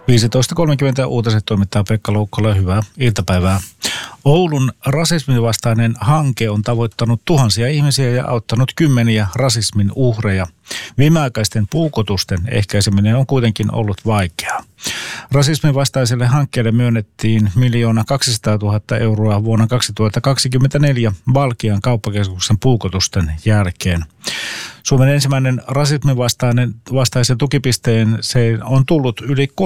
15.30 uutiset toimittaa Pekka Loukkola. Hyvää iltapäivää. Oulun rasisminvastainen hanke on tavoittanut tuhansia ihmisiä ja auttanut kymmeniä rasismin uhreja. Viimeaikaisten puukotusten ehkäiseminen on kuitenkin ollut vaikeaa. Rasismin vastaiselle hankkeelle myönnettiin 1 200 000 euroa vuonna 2024 Balkian kauppakeskuksen puukotusten jälkeen. Suomen ensimmäinen rasismin vastaisen tukipisteen se on tullut yli